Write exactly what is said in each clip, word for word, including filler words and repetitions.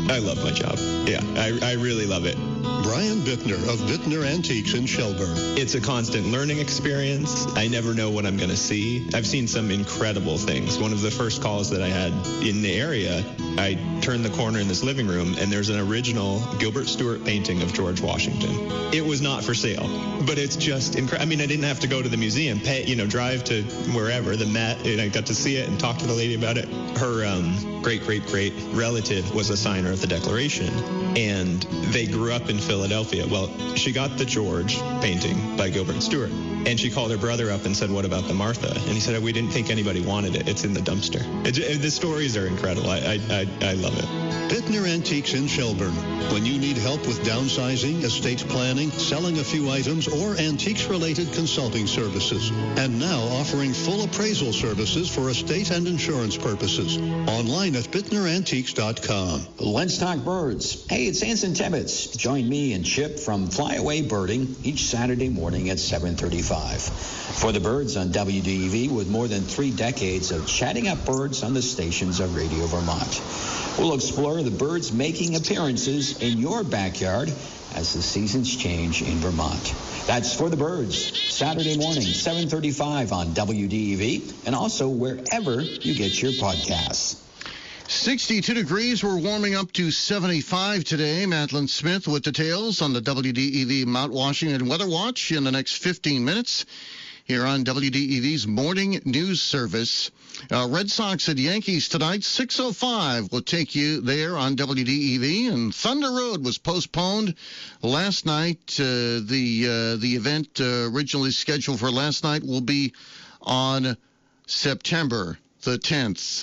I love my job. Yeah, I, I really love it. Brian Bittner of Bittner Antiques in Shelburne. It's a constant learning experience. I never know what I'm going to see. I've seen some incredible things. One of the first calls that I had in the area, I turned the corner in this living room, and there's an original Gilbert Stuart painting of George Washington. It was not for sale, but it's just incredible. I mean, I didn't have to go to the museum, pay, you know, drive to wherever, the Met, and I got to see it and talk to the lady about it. Her um, great-great-great relative was a signer of the Declaration, and they grew up in Philadelphia. Well, she got the George painting by Gilbert Stuart, and she called her brother up and said, what about the Martha? And he said, we didn't think anybody wanted it. It's in the dumpster. It, it, the stories are incredible. I, I, I, I love it. Bittner Antiques in Shelburne. When you need help with downsizing, estate planning, selling a few items, or antiques-related consulting services. And now offering full appraisal services for estate and insurance purposes. Online at bittner antiques dot com. Let's talk birds. Hey, it's Anson Tibbetts. Join me and Chip from Flyaway Birding each Saturday morning at seven thirty-five. For the birds on W D E V, with more than three decades of chatting up birds on the stations of Radio Vermont. We'll explore the birds making appearances in your backyard as the seasons change in Vermont. That's For the Birds, Saturday morning, seven thirty-five on W D E V, and also wherever you get your podcasts. sixty-two degrees. We're warming up to seventy-five today. Madeline Smith with details on the W D E V Mount Washington Weather Watch in the next fifteen minutes. Here on W D E V's Morning News Service. Uh, Red Sox and Yankees tonight, six oh five will take you there on W D E V. And Thunder Road was postponed last night. Uh, the uh, the event uh, originally scheduled for last night will be on September the tenth.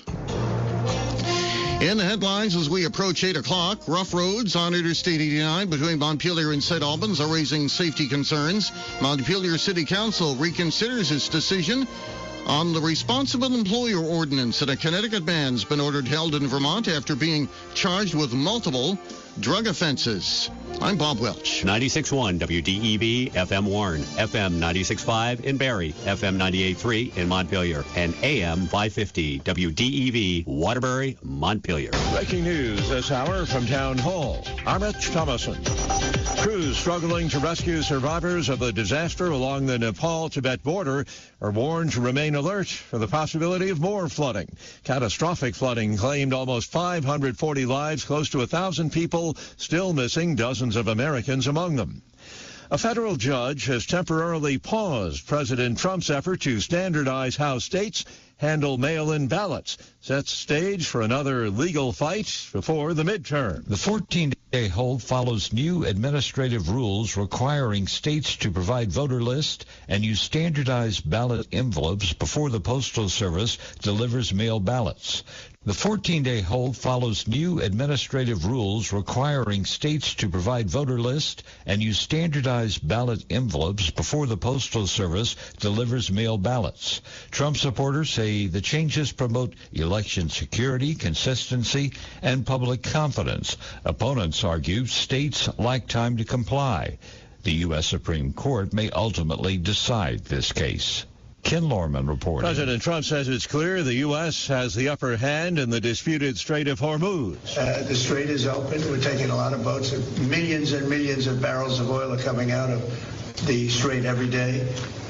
In the headlines as we approach eight o'clock, rough roads on Interstate eighty-nine between Montpelier and Saint Albans are raising safety concerns. Montpelier City Council reconsiders its decision on the Responsible Employer Ordinance, and a Connecticut man's been ordered held in Vermont after being charged with multiple drug offenses. I'm Bob Welch. ninety-six point one W D E V, F M Warren, F M ninety-six point five in Barrie, F M ninety-eight point three in Montpelier, and A M five fifty W D E V, Waterbury, Montpelier. Breaking news this hour from Town Hall. I'm Rich Thomason. Crews struggling to rescue survivors of the disaster along the Nepal-Tibet border are warned to remain alert for the possibility of more flooding. Catastrophic flooding claimed almost five hundred forty lives, close to one thousand people still missing, dozens of Americans among them. A federal judge has temporarily paused President Trump's effort to standardize how states handle mail-in ballots, sets stage for another legal fight before the midterm. The fourteen-day hold follows new administrative rules requiring states to provide voter lists and use standardized ballot envelopes before the Postal Service delivers mail ballots. The fourteen-day hold follows new administrative rules requiring states to provide voter lists and use standardized ballot envelopes before the Postal Service delivers mail ballots. Trump supporters say the changes promote election security, consistency, and public confidence. Opponents argue states lack time to comply. The U S Supreme Court may ultimately decide this case. Ken Lorman reporting. President Trump says it's clear the U S has the upper hand in the disputed Strait of Hormuz. Uh, the strait is open. We're taking a lot of boats. Millions and millions of barrels of oil are coming out of the strait every day.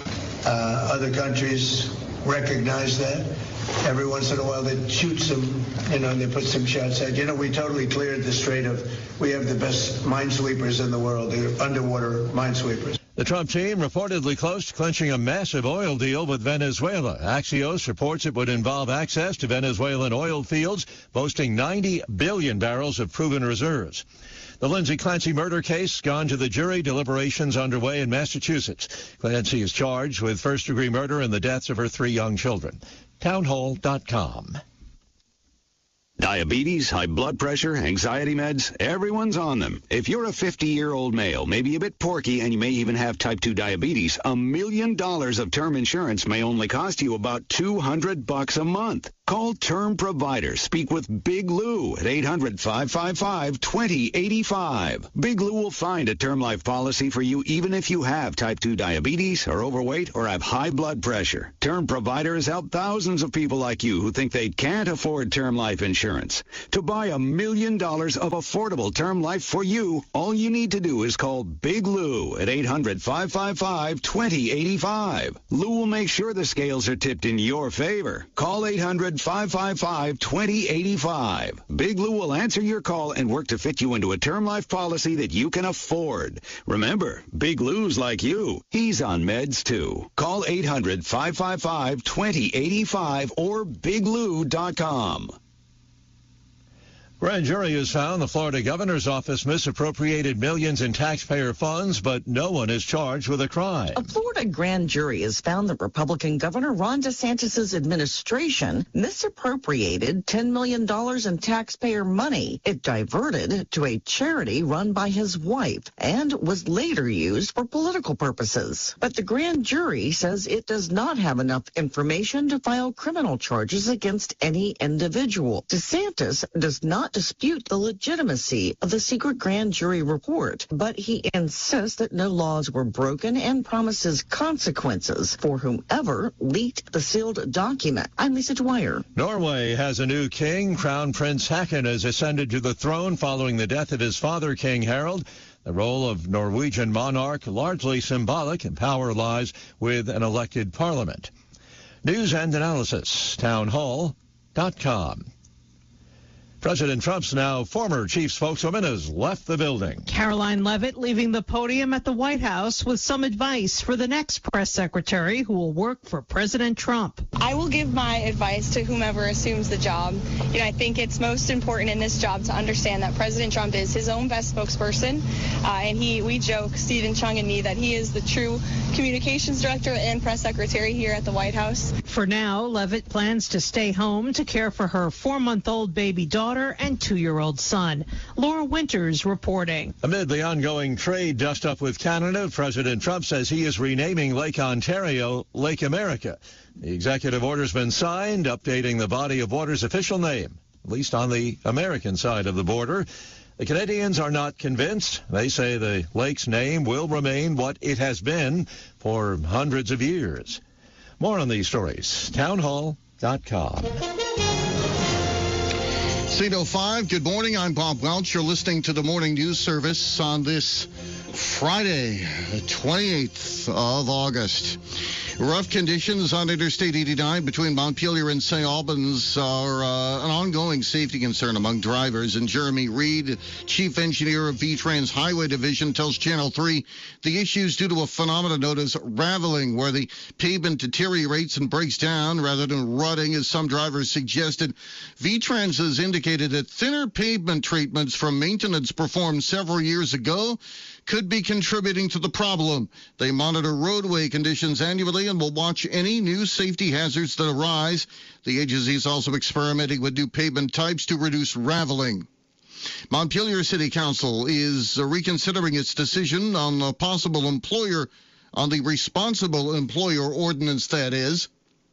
Uh, other countries recognize that. Every once in a while they shoot some, you know, they put some shots out. You know, we totally cleared the strait of, we have the best minesweepers in the world, the underwater minesweepers. The Trump team reportedly close to clinching a massive oil deal with Venezuela. Axios reports it would involve access to Venezuelan oil fields, boasting ninety billion barrels of proven reserves. The Lindsay Clancy murder case gone to the jury, deliberations underway in Massachusetts. Clancy is charged with first-degree murder and the deaths of her three young children. townhall dot com. Diabetes, high blood pressure, anxiety meds, everyone's on them. If you're a fifty-year-old male, maybe a bit porky, and you may even have type two diabetes, a million dollars of term insurance may only cost you about two hundred bucks a month. Call Term Provider. Speak with Big Lou at eight hundred, five five five, two zero eight five. Big Lou will find a term life policy for you even if you have type two diabetes, are overweight, or have high blood pressure. Term Provider has helped thousands of people like you who think they can't afford term life insurance insurance. To buy a million dollars of affordable term life for you, all you need to do is call Big Lou at eight hundred, five five five, two zero eight five. Lou will make sure the scales are tipped in your favor. Call eight hundred, five five five, two zero eight five. Big Lou will answer your call and work to fit you into a term life policy that you can afford. Remember, Big Lou's like you. He's on meds too. Call eight hundred, five five five, two zero eight five or big lou dot com. Grand jury has found the Florida governor's office misappropriated millions in taxpayer funds, but no one is charged with a crime. A Florida grand jury has found that Republican Governor Ron DeSantis' administration misappropriated ten million dollars in taxpayer money. It diverted to a charity run by his wife and was later used for political purposes. But the grand jury says it does not have enough information to file criminal charges against any individual. DeSantis does not dispute the legitimacy of the secret grand jury report, but he insists that no laws were broken and promises consequences for whomever leaked the sealed document. I'm Lisa Dwyer. Norway has a new king. Crown Prince Haakon has ascended to the throne following the death of his father, King Harald. The role of Norwegian monarch largely symbolic, and power lies with an elected parliament. News and analysis, town hall dot com. President Trump's now former chief spokeswoman has left the building. Caroline Leavitt leaving the podium at the White House with some advice for the next press secretary who will work for President Trump. I will give my advice to whomever assumes the job. You know, I think it's most important in this job to understand that President Trump is his own best spokesperson. Uh, and he, we joke, Stephen Chung and me, that he is the true communications director and press secretary here at the White House. For now, Leavitt plans to stay home to care for her four-month-old baby daughter and two-year-old son. Laura Winters reporting. Amid the ongoing trade dust-up with Canada, President Trump says he is renaming Lake Ontario Lake America. The executive order's been signed, updating the body of water's official name, at least on the American side of the border. The Canadians are not convinced. They say the lake's name will remain what it has been for hundreds of years. More on these stories, town hall dot com. eight oh five, good morning. I'm Bob Welch. You're listening to the Morning News Service on this Friday, the twenty-eighth of August. Rough conditions on Interstate eighty-nine between Montpelier and Saint Albans are uh, an ongoing safety concern among drivers. And Jeremy Reed, chief engineer of V-Trans Highway Division, tells Channel three the issue is due to a phenomenon known as raveling, where the pavement deteriorates and breaks down rather than rutting, as some drivers suggested. V-Trans has indicated that thinner pavement treatments from maintenance performed several years ago could be contributing to the problem. They monitor roadway conditions annually and will watch any new safety hazards that arise. The agency is also experimenting with new pavement types to reduce raveling. Montpelier City Council is reconsidering its decision on a possible employer, on the responsible employer ordinance, that is.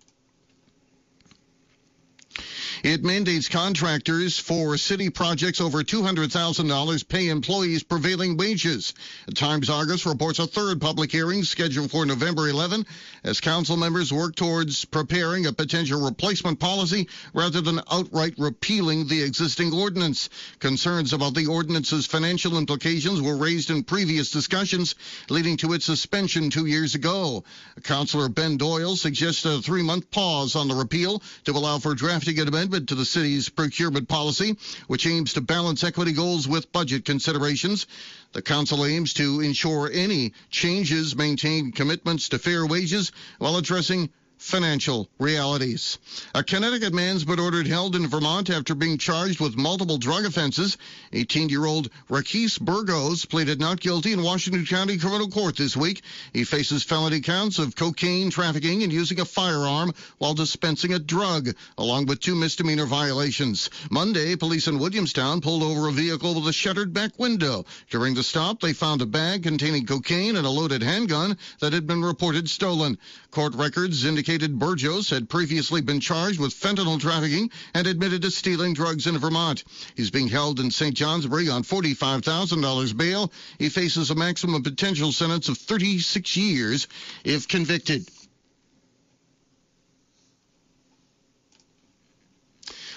It mandates contractors for city projects over two hundred thousand dollars pay employees prevailing wages. Times Argus reports a third public hearing scheduled for November eleventh as council members work towards preparing a potential replacement policy rather than outright repealing the existing ordinance. Concerns about the ordinance's financial implications were raised in previous discussions, leading to its suspension two years ago. Councillor Ben Doyle suggested a three-month pause on the repeal to allow for drafting an amendment to the city's procurement policy, which aims to balance equity goals with budget considerations. The council aims to ensure any changes maintain commitments to fair wages while addressing financial realities. A Connecticut man's been ordered held in Vermont after being charged with multiple drug offenses. eighteen-year-old Rakis Burgos pleaded not guilty in Washington County Criminal Court this week. He faces felony counts of cocaine trafficking and using a firearm while dispensing a drug, along with two misdemeanor violations. Monday, police in Williamstown pulled over a vehicle with a shuttered back window. During the stop, they found a bag containing cocaine and a loaded handgun that had been reported stolen. Court records indicate Burgos had previously been charged with fentanyl trafficking and admitted to stealing drugs in Vermont. He's being held in Saint Johnsbury on forty-five thousand dollars bail. He faces a maximum potential sentence of thirty-six years if convicted.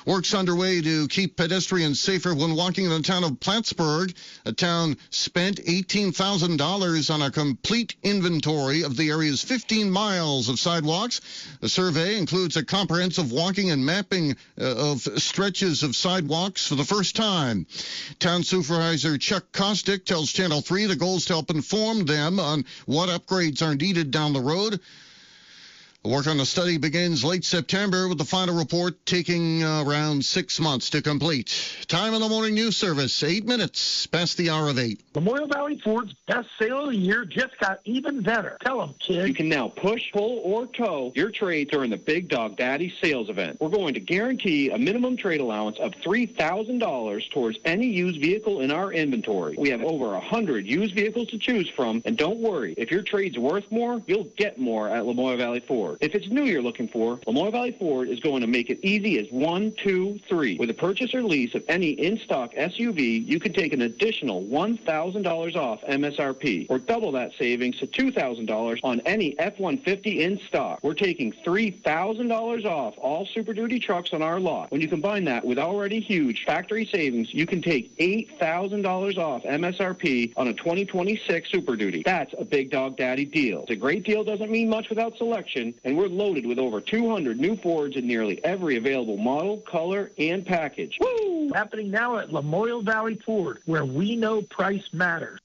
Works underway to keep pedestrians safer when walking in the town of Plattsburgh. A town spent eighteen thousand dollars on a complete inventory of the area's fifteen miles of sidewalks. The survey includes a comprehensive walking and mapping uh, of stretches of sidewalks for the first time. Town Supervisor Chuck Kostick tells Channel three the goal is to help inform them on what upgrades are needed down the road. The work on the study begins late September, with the final report taking uh, around six months to complete. Time on the morning news service, eight minutes past the hour of eight. Memorial Valley Ford's best sale of the year just got even better. Tell them, kid. You can now push, pull, or tow your trade during the Big Dog Daddy sales event. We're going to guarantee a minimum trade allowance of three thousand dollars towards any used vehicle in our inventory. We have over one hundred used vehicles to choose from, and don't worry, if your trade's worth more, you'll get more at Memorial Valley Ford. If it's new you're looking for, Memorial Valley Ford is going to make it easy as one, two, three. With a purchase or lease of any in-stock S U V, you can take an additional one thousand dollars off M S R P, or double that savings to two thousand dollars on any F one fifty in stock. We're taking three thousand dollars off all Super Duty trucks on our lot. When you combine that with already huge factory savings, you can take eight thousand dollars off M S R P on a twenty twenty-six Super Duty. That's a Big Dog Daddy deal. It's a great deal, doesn't mean much without selection, and we're loaded with over two hundred new Fords in nearly every available model, color, and package. Woo! Happening now at Memorial Valley Ford, where we know price matters.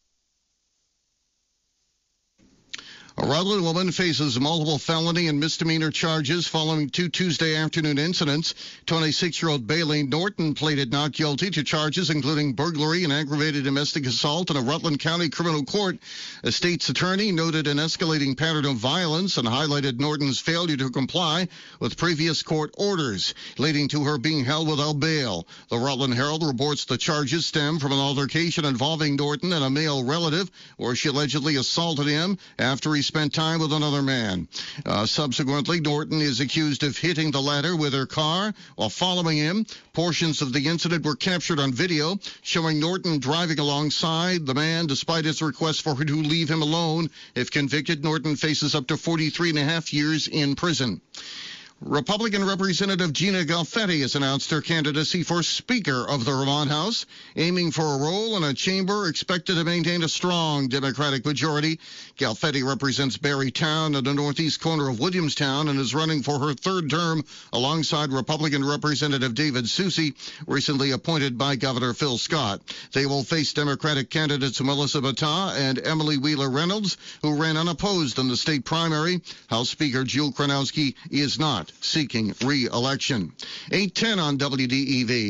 A Rutland woman faces multiple felony and misdemeanor charges following two Tuesday afternoon incidents. twenty-six-year-old Bailey Norton pleaded not guilty to charges including burglary and aggravated domestic assault in a Rutland County criminal court. A state's attorney noted an escalating pattern of violence and highlighted Norton's failure to comply with previous court orders, leading to her being held without bail. The Rutland Herald reports the charges stem from an altercation involving Norton and a male relative, where she allegedly assaulted him after he spent time with another man. Uh, subsequently, Norton is accused of hitting the latter with her car while following him. Portions of the incident were captured on video, showing Norton driving alongside the man despite his request for her to leave him alone. If convicted, Norton faces up to forty-three and a half years in prison. Republican Representative Gina Galfetti has announced her candidacy for Speaker of the Vermont House, aiming for a role in a chamber expected to maintain a strong Democratic majority. Galfetti represents Barry Town and the northeast corner of Williamstown and is running for her third term alongside Republican Representative David Soucy, recently appointed by Governor Phil Scott. They will face Democratic candidates Melissa Batta and Emily Wheeler Reynolds, who ran unopposed in the state primary. House Speaker Jill Kranowski is not seeking re-election. eight ten on W D E V.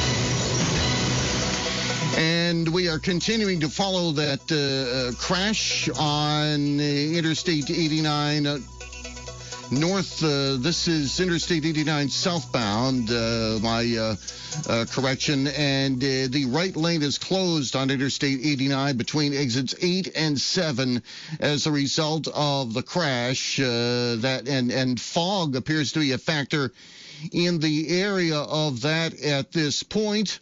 And we are continuing to follow that uh, crash on uh, Interstate eighty-nine uh, north. Uh, this is Interstate eighty-nine southbound, uh, my uh, uh, correction. And uh, the right lane is closed on Interstate eighty-nine between exits eight and seven as a result of the crash. Uh, that and, and fog appears to be a factor in the area of that at this point.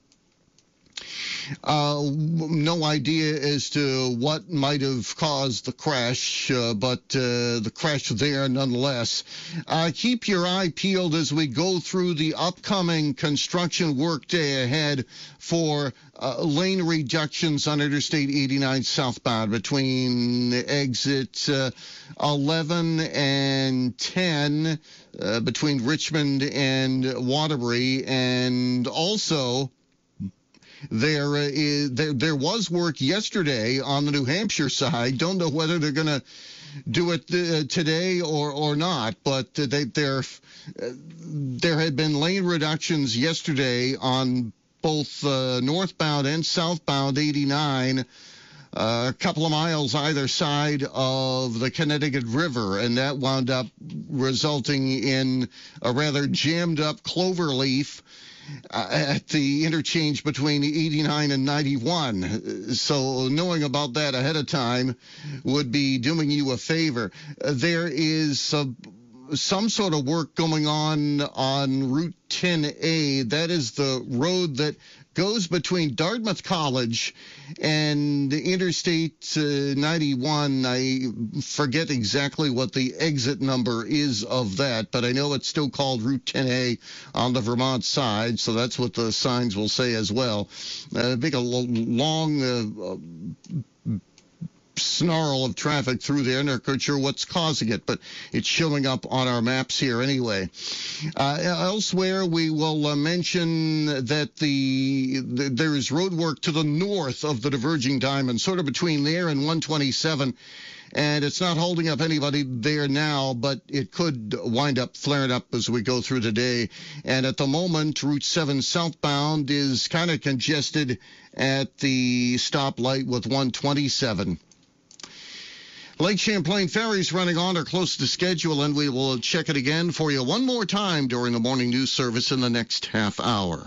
Uh, no idea as to what might have caused the crash, uh, but uh, the crash there nonetheless. Uh, keep your eye peeled as we go through the upcoming construction work day ahead for uh, lane reductions on Interstate eighty-nine southbound between exit uh, eleven and ten, uh, between Richmond and Waterbury, and also There, uh, is, there there was work yesterday on the New Hampshire side. Don't know whether they're going to do it uh, today or, or not, but they, there, uh, there had been lane reductions yesterday on both uh, northbound and southbound eighty-nine, uh, a couple of miles either side of the Connecticut River, and that wound up resulting in a rather jammed up cloverleaf Uh, at the interchange between eighty-nine and ninety-one. So knowing about that ahead of time would be doing you a favor. Uh, there is uh, some sort of work going on on Route ten A. That is the road that goes between Dartmouth College and Interstate uh, ninety-one. I forget exactly what the exit number is of that, but I know it's still called Route ten A on the Vermont side, so that's what the signs will say as well. Uh, big, a long uh, snarl of traffic through there. Not quite sure what's causing it, but it's showing up on our maps here anyway. Uh, elsewhere, we will uh, mention that the, the there is road work to the north of the diverging diamond, sort of between there and one twenty-seven. And it's not holding up anybody there now, but it could wind up flaring up as we go through the day. And at the moment, Route seven southbound is kind of congested at the stoplight with one twenty-seven. Lake Champlain ferries running on or close to schedule, and we will check it again for you one more time during the morning news service in the next half hour.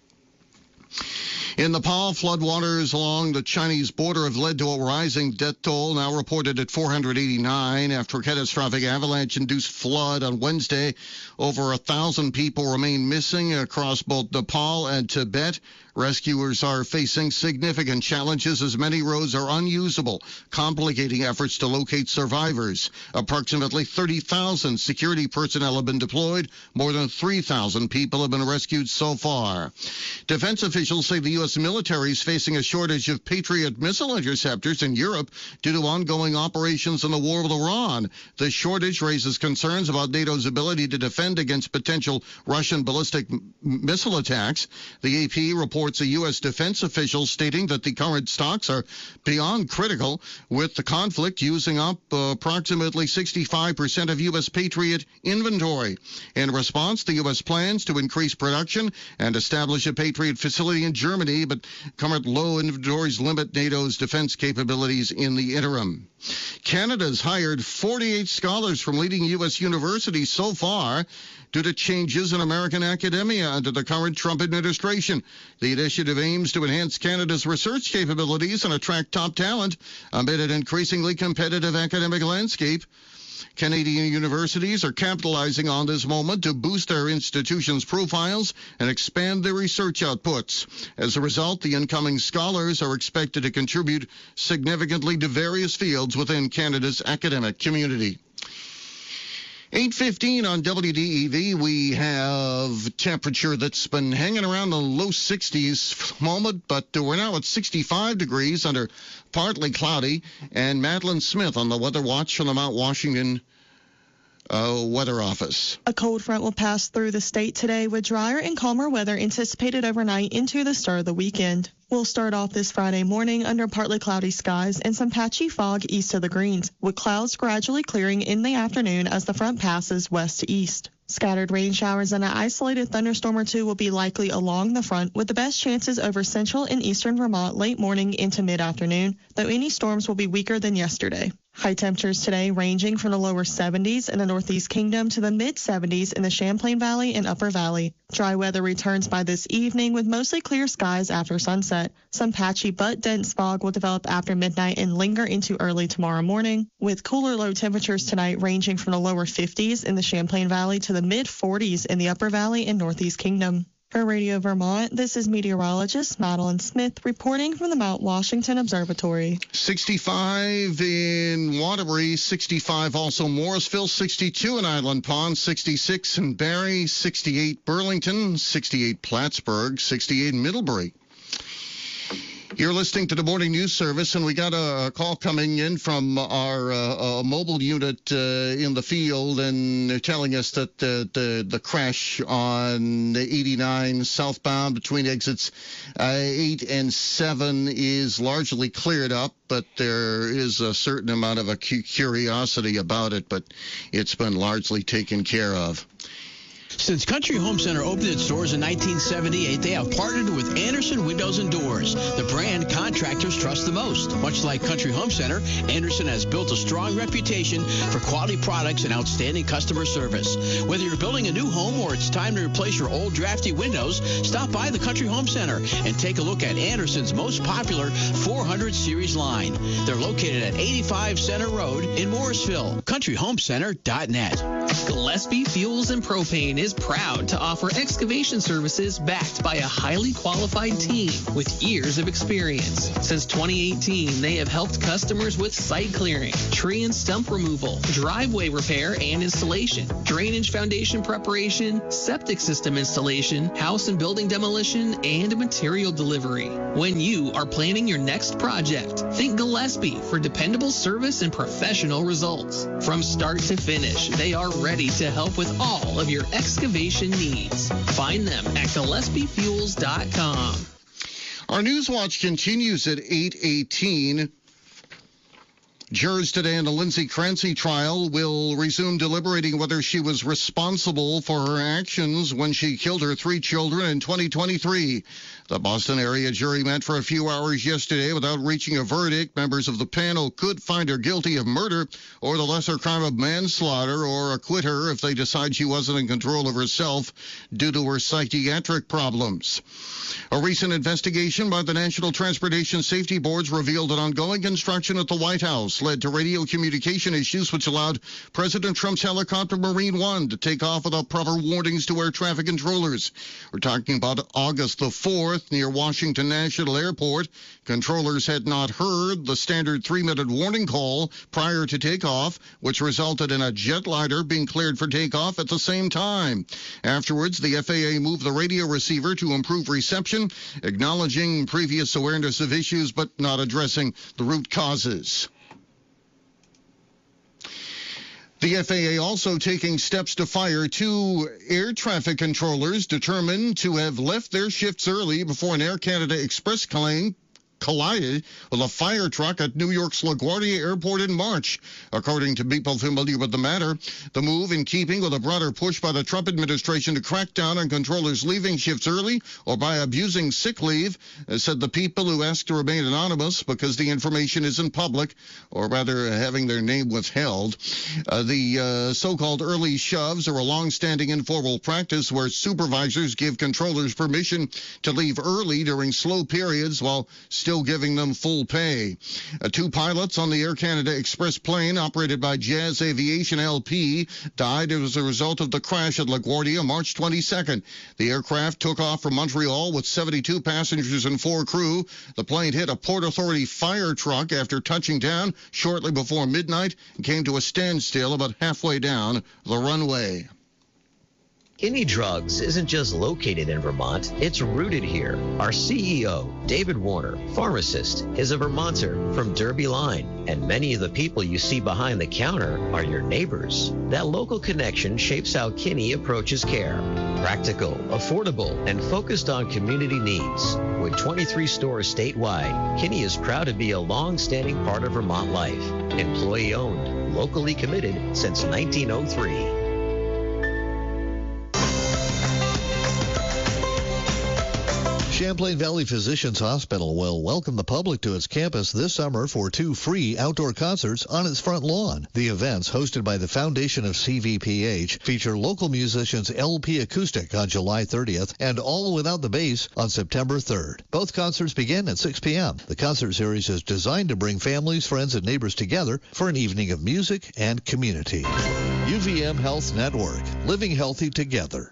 In Nepal, floodwaters along the Chinese border have led to a rising death toll, now reported at four hundred eighty-nine after a catastrophic avalanche-induced flood on Wednesday. Over a thousand people remain missing across both Nepal and Tibet. Rescuers are facing significant challenges as many roads are unusable, complicating efforts to locate survivors. Approximately thirty thousand security personnel have been deployed. More than three thousand people have been rescued so far. Defense officials say the U S military is facing a shortage of Patriot missile interceptors in Europe due to ongoing operations in the war with Iran. The shortage raises concerns about NATO's ability to defend against potential Russian ballistic m- missile attacks. The A P reports a U S defense official stating that the current stocks are beyond critical, with the conflict using up uh, approximately sixty-five percent of U S Patriot inventory. In response, the U S plans to increase production and establish a Patriot facility in Germany, but current low inventories limit NATO's defense capabilities in the interim. Canada's hired forty-eight scholars from leading U S universities so far due to changes in American academia under the current Trump administration. The initiative aims to enhance Canada's research capabilities and attract top talent amid an increasingly competitive academic landscape. Canadian universities are capitalizing on this moment to boost their institutions' profiles and expand their research outputs. As a result, the incoming scholars are expected to contribute significantly to various fields within Canada's academic community. eight fifteen on W D E V, we have temperature that's been hanging around the low sixties for the moment, but we're now at sixty-five degrees under partly cloudy. And Madeline Smith on the Weather Watch from the Mount Washington uh, Weather Office. A cold front will pass through the state today with drier and calmer weather anticipated overnight into the start of the weekend. We'll start off this Friday morning under partly cloudy skies and some patchy fog east of the Greens, with clouds gradually clearing in the afternoon as the front passes west to east. Scattered rain showers and an isolated thunderstorm or two will be likely along the front, with the best chances over central and eastern Vermont late morning into mid-afternoon, though any storms will be weaker than yesterday. High temperatures today ranging from the lower seventies in the Northeast Kingdom to the mid-seventies in the Champlain Valley and Upper Valley. Dry weather returns by this evening with mostly clear skies after sunset. Some patchy but dense fog will develop after midnight and linger into early tomorrow morning, with cooler low temperatures tonight ranging from the lower fifties in the Champlain Valley to the mid-forties in the Upper Valley and Northeast Kingdom. For Radio Vermont, this is meteorologist Madeline Smith reporting from the Mount Washington Observatory. sixty-five in Waterbury, sixty-five also Morrisville, sixty-two in Island Pond, sixty-six in Barrie, sixty-eight Burlington, sixty-eight Plattsburgh, sixty-eight Middlebury. You're listening to the Morning News Service, and we got a call coming in from our uh, uh, mobile unit uh, in the field, and they're telling us that the, the, the crash on eighty-nine southbound between exits uh, eight and seven is largely cleared up, but there is a certain amount of a cu- curiosity about it, but it's been largely taken care of. Since Country Home Center opened its doors in nineteen seventy-eight, they have partnered with Anderson Windows and Doors, the brand contractors trust the most. Much like Country Home Center, Anderson has built a strong reputation for quality products and outstanding customer service. Whether you're building a new home or it's time to replace your old drafty windows, stop by the Country Home Center and take a look at Anderson's most popular four hundred series line. They're located at eighty-five Center Road in Morrisville. country home center dot net. Gillespie Fuels and Propane is proud to offer excavation services backed by a highly qualified team with years of experience. Since twenty eighteen, they have helped customers with site clearing, tree and stump removal, driveway repair and installation, drainage foundation preparation, septic system installation, house and building demolition, and material delivery. When you are planning your next project, think Gillespie for dependable service and professional results. From start to finish, they are ready to help with all of your excavation needs. Find them at Gillespie Fuels dot com. Our News Watch continues at eight eighteen. Jurors today in the Lindsay Crancy trial will resume deliberating whether she was responsible for her actions when she killed her three children in twenty twenty-three. The Boston area jury met for a few hours yesterday without reaching a verdict. Members of the panel could find her guilty of murder or the lesser crime of manslaughter or acquit her if they decide she wasn't in control of herself due to her psychiatric problems. A recent investigation by the National Transportation Safety Boards revealed that ongoing construction at the White House led to radio communication issues which allowed President Trump's helicopter Marine One to take off without proper warnings to air traffic controllers. We're talking about August the fourth near Washington National Airport. Controllers had not heard the standard three-minute warning call prior to takeoff, which resulted in a jetliner being cleared for takeoff at the same time. Afterwards, the F A A moved the radio receiver to improve reception, acknowledging previous awareness of issues but not addressing the root causes. The F A A also taking steps to fire two air traffic controllers determined to have left their shifts early before an Air Canada Express plane collided with a fire truck at New York's LaGuardia Airport in March. According to people familiar with the matter, the move in keeping with a broader push by the Trump administration to crack down on controllers leaving shifts early or by abusing sick leave, said the people who asked to remain anonymous because the information isn't public, or rather having their name withheld. Uh, the uh, so-called early shoves are a long-standing informal practice where supervisors give controllers permission to leave early during slow periods while still giving them full pay. Uh, two pilots on the Air Canada Express plane operated by Jazz Aviation L P died as a result of the crash at LaGuardia March twenty-second. The aircraft took off from Montreal with seventy-two passengers and four crew. The plane hit a Port Authority fire truck after touching down shortly before midnight and came to a standstill about halfway down the runway. Kinney Drugs isn't just located in Vermont, it's rooted here. Our C E O, David Warner, pharmacist, is a Vermonter from Derby Line, and many of the people you see behind the counter are your neighbors. That local connection shapes how Kinney approaches care. Practical, affordable, and focused on community needs. With twenty-three stores statewide, Kinney is proud to be a long-standing part of Vermont life. Employee-owned, locally committed since nineteen oh three. Champlain Valley Physicians Hospital will welcome the public to its campus this summer for two free outdoor concerts on its front lawn. The events, hosted by the Foundation of C V P H, feature local musicians L P Acoustic on July thirtieth and All Without the Bass on September third. Both concerts begin at six p.m. The concert series is designed to bring families, friends, and neighbors together for an evening of music and community. U V M Health Network, living healthy together.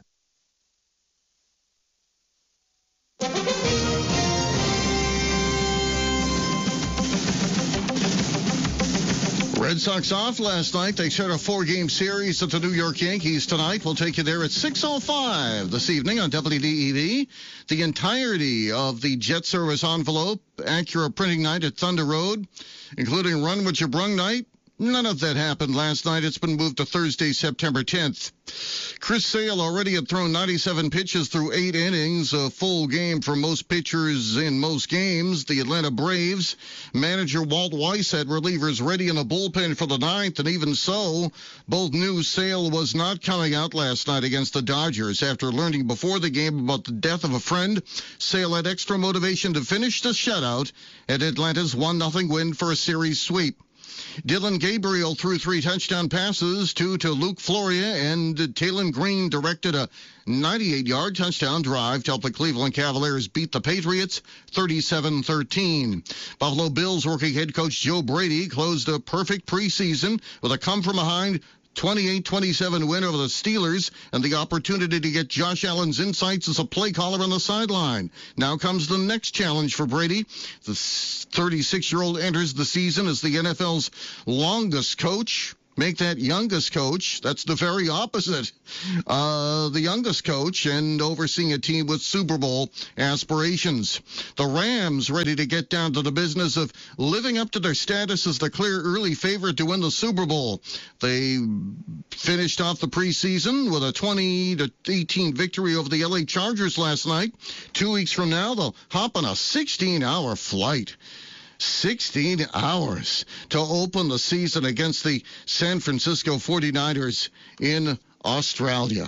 Red Sox off last night. They start a four-game series at the New York Yankees tonight. We'll take you there at six oh five this evening on W D E V. The entirety of the Jet Service envelope, Acura printing night at Thunder Road, including Run What You Brung night. None of that happened last night. It's been moved to Thursday, September tenth. Chris Sale already had thrown ninety-seven pitches through eight innings, a full game for most pitchers in most games. The Atlanta Braves manager Walt Weiss had relievers ready in the bullpen for the ninth, and even so, both knew Sale was not coming out last night against the Dodgers. After learning before the game about the death of a friend, Sale had extra motivation to finish the shutout at Atlanta's one nothing win for a series sweep. Dylan Gabriel threw three touchdown passes, two to Luke Floria, and Talon Green directed a ninety-eight-yard touchdown drive to help the Cleveland Cavaliers beat the Patriots thirty-seven thirteen. Buffalo Bills rookie head coach Joe Brady closed a perfect preseason with a come-from-behind twenty-eight twenty-seven win over the Steelers, and the opportunity to get Josh Allen's insights as a play caller on the sideline. Now comes the next challenge for Brady. The thirty-six-year-old enters the season as the N F L's longest coach. Make that youngest coach. That's the very opposite. Uh, the youngest coach and overseeing a team with Super Bowl aspirations. The Rams ready to get down to the business of living up to their status as the clear early favorite to win the Super Bowl. They finished off the preseason with a twenty to eighteen victory over the L A Chargers last night. Two weeks from now, they'll hop on a sixteen-hour flight. sixteen hours to open the season against the San Francisco forty-niners in Australia.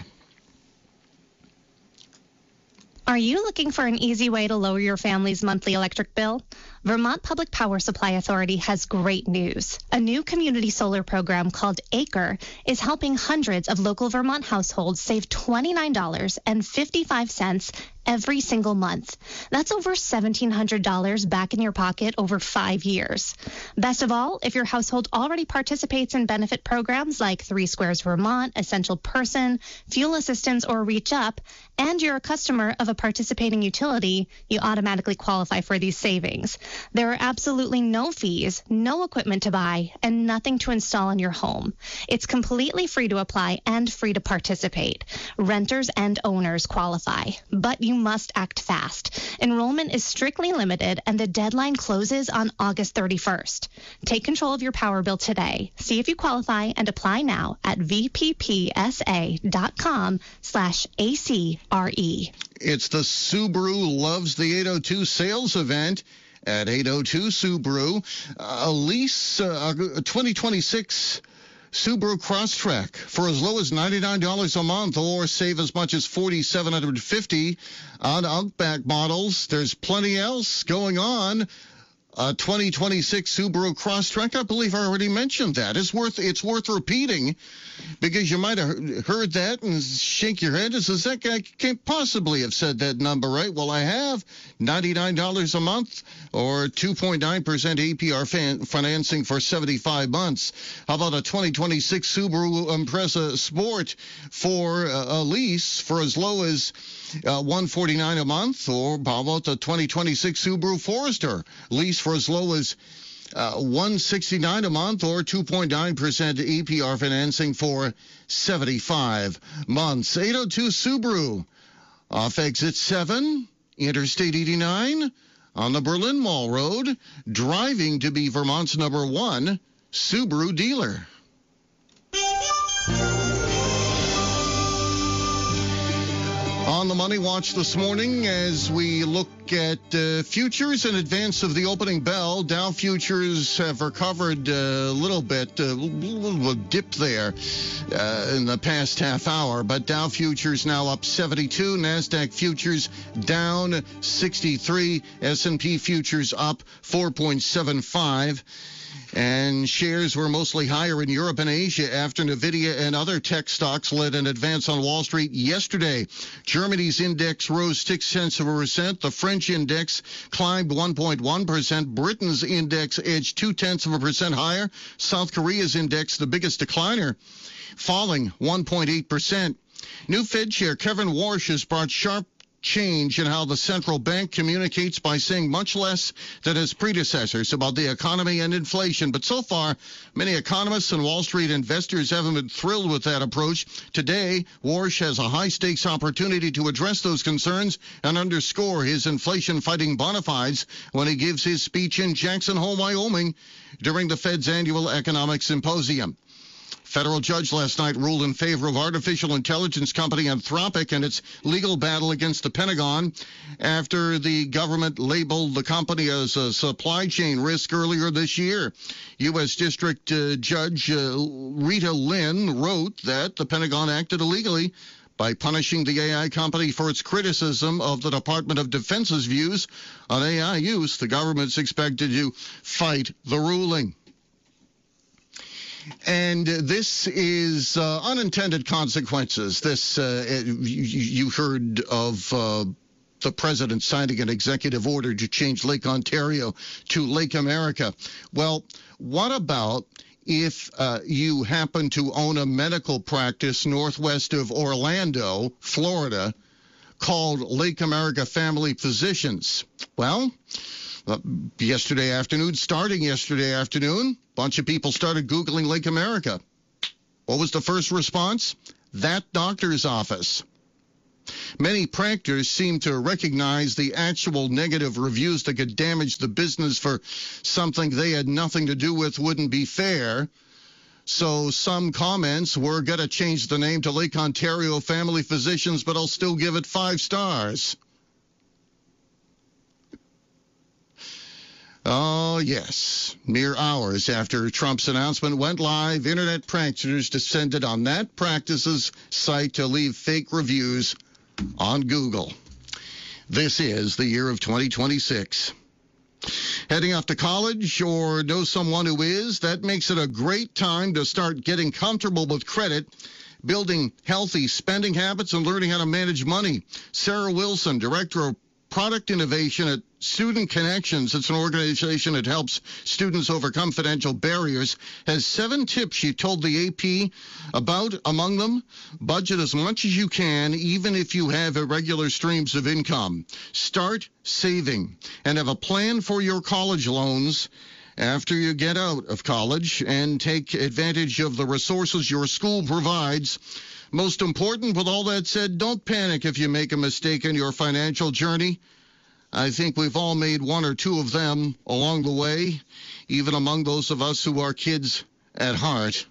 Are you looking for an easy way to lower your family's monthly electric bill? Vermont Public Power Supply Authority has great news. A new community solar program called ACRE is helping hundreds of local Vermont households save twenty-nine dollars and fifty-five cents every single month. That's over seventeen hundred dollars back in your pocket over five years. Best of all, if your household already participates in benefit programs like Three Squares Vermont, Essential Person, Fuel Assistance, or Reach Up, and you're a customer of a participating utility, you automatically qualify for these savings. There are absolutely no fees, no equipment to buy, and nothing to install in your home. It's completely free to apply and free to participate. Renters and owners qualify, but you must act fast. Enrollment is strictly limited, and the deadline closes on August thirty-first. Take control of your power bill today. See if you qualify and apply now at vppsa.com slash ACRE. It's the Subaru Loves the eight oh two sales event at eight oh two Subaru. Uh, a lease, uh, a twenty twenty-six Subaru Crosstrek for as low as ninety-nine dollars a month, or save as much as four thousand seven hundred fifty dollars on Outback models. There's plenty else going on. A twenty twenty-six Subaru Crosstrek, I believe I already mentioned that. It's worth it's worth repeating, because you might have heard that and shake your head and says, that guy can't possibly have said that number right. Well, I have. ninety-nine dollars a month, or two point nine percent A P R fan- financing for seventy-five months. How about a twenty twenty-six Subaru Impreza Sport for uh, a lease for as low as uh, one hundred forty-nine dollars a month? Or how about the twenty twenty-six Subaru Forester lease for as low as uh, one hundred sixty-nine dollars a month, or two point nine percent A P R financing for seventy-five months. eight oh two Subaru off exit seven, Interstate eighty-nine, on the Berlin Mall Road, driving to be Vermont's number one Subaru dealer. On the Money Watch this morning, as we look at uh, futures in advance of the opening bell, Dow futures have recovered a little bit, a little dip there uh, in the past half hour, but Dow futures now up seventy-two, NASDAQ futures down sixty-three, S and P futures up four point seven five. And shares were mostly higher in Europe and Asia after NVIDIA and other tech stocks led an advance on Wall Street yesterday. Germany's index rose six tenths of a percent. The French index climbed one point one percent. Britain's index edged two tenths of a percent higher. South Korea's index, the biggest decliner, falling one point eight percent. New Fed Chair Kevin Warsh has brought sharp change in how the central bank communicates by saying much less than his predecessors about the economy and inflation. But so far, many economists and Wall Street investors haven't been thrilled with that approach. Today, Warsh has a high-stakes opportunity to address those concerns and underscore his inflation-fighting bona fides when he gives his speech in Jackson Hole, Wyoming, during the Fed's annual economic symposium. Federal judge last night ruled in favor of artificial intelligence company Anthropic and its legal battle against the Pentagon after the government labeled the company as a supply chain risk earlier this year. U S. District uh, Judge uh, Rita Lynn wrote that the Pentagon acted illegally by punishing the A I company for its criticism of the Department of Defense's views on A I use. The government's expected to fight the ruling. And this is uh, unintended consequences. This, uh, you, you heard of uh, the president signing an executive order to change Lake Ontario to Lake America. Well, what about if uh, you happen to own a medical practice northwest of Orlando, Florida, called Lake America Family Physicians. Well, uh, yesterday afternoon, starting yesterday afternoon, a bunch of people started Googling Lake America. What was the first response? That doctor's office. Many pranksters seem to recognize the actual negative reviews that could damage the business for something they had nothing to do with wouldn't be fair. So some comments were going to change the name to Lake Ontario Family Physicians, but I'll still give it five stars. Oh, yes. Mere hours after Trump's announcement went live, internet pranksters descended on that practice's site to leave fake reviews on Google. This is the year of twenty twenty-six. Heading off to college or know someone who is, that makes it a great time to start getting comfortable with credit, building healthy spending habits, and learning how to manage money. Sarah Wilson, Director of Product Innovation at Student Connections, it's an organization that helps students overcome financial barriers, has seven tips she told the A P about. Among them, budget as much as you can, even if you have irregular streams of income. Start saving and have a plan for your college loans after you get out of college, and take advantage of the resources your school provides. Most important, with all that said, don't panic if you make a mistake in your financial journey. I think we've all made one or two of them along the way, even among those of us who are kids at heart.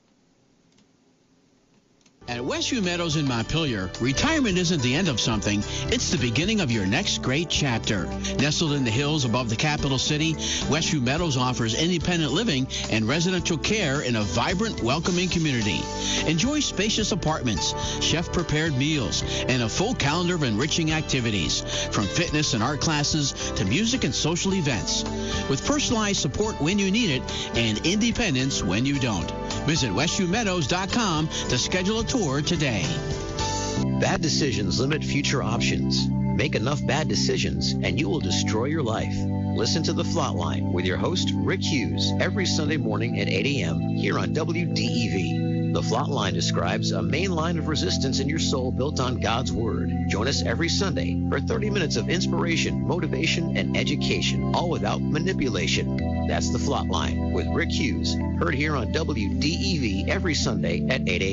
At Westview Meadows in Montpelier, retirement isn't the end of something, it's the beginning of your next great chapter. Nestled in the hills above the capital city, Westview Meadows offers independent living and residential care in a vibrant, welcoming community. Enjoy spacious apartments, chef-prepared meals, and a full calendar of enriching activities, from fitness and art classes to music and social events. With personalized support when you need it and independence when you don't. Visit westview meadows dot com to schedule a tour today. Bad decisions limit future options. Make enough bad decisions and you will destroy your life. Listen to The Flatline with your host, Rick Hughes, every Sunday morning at eight a.m. here on W D E V. The Flatline describes a main line of resistance in your soul built on God's Word. Join us every Sunday for thirty minutes of inspiration, motivation, and education, all without manipulation. That's The Flatline with Rick Hughes, heard here on W D E V every Sunday at eight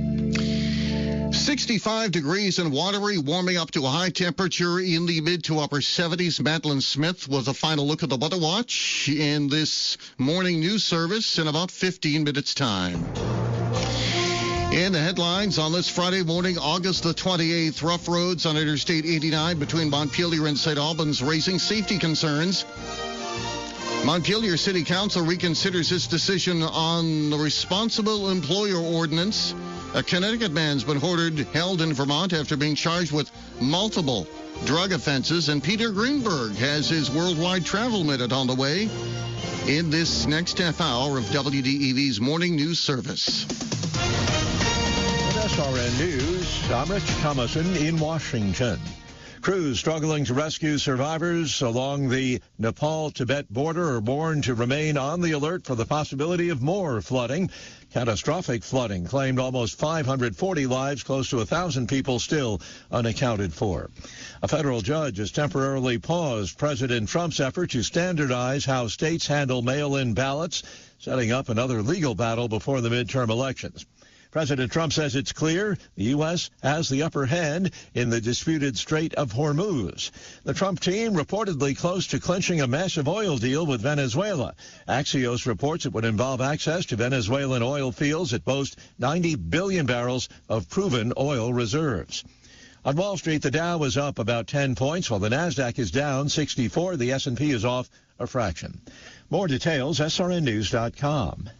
a.m. sixty-five degrees and watery, warming up to a high temperature in the mid to upper seventies. Madeline Smith with a final look at the Weather Watch in this morning news service in about fifteen minutes' time. In the headlines on this Friday morning, August the twenty-eighth, rough roads on Interstate eighty-nine between Montpelier and Saint Albans raising safety concerns. Montpelier City Council reconsiders its decision on the responsible employer ordinance. A Connecticut man's been ordered held in Vermont after being charged with multiple drug offenses. And Peter Greenberg has his worldwide travel minute on the way in this next half hour of W D E V's morning news service. With S R N News, I'm Rich Thomason in Washington. Crews struggling to rescue survivors along the Nepal-Tibet border are warned to remain on the alert for the possibility of more flooding. Catastrophic flooding claimed almost five hundred forty lives, close to one thousand people still unaccounted for. A federal judge has temporarily paused President Trump's effort to standardize how states handle mail-in ballots, setting up another legal battle before the midterm elections. President Trump says it's clear the U S has the upper hand in the disputed Strait of Hormuz. The Trump team reportedly close to clinching a massive oil deal with Venezuela. Axios reports it would involve access to Venezuelan oil fields that boast ninety billion barrels of proven oil reserves. On Wall Street, the Dow is up about ten points, while the Nasdaq is down sixty-four. The S and P is off a fraction. More details, S R N news dot com.